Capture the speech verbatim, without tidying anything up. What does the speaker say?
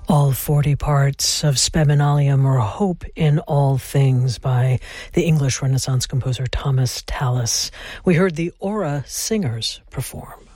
All forty parts of Speminalium, or Hope in All Things, by the English Renaissance composer Thomas Tallis. We heard the Aura Singers perform.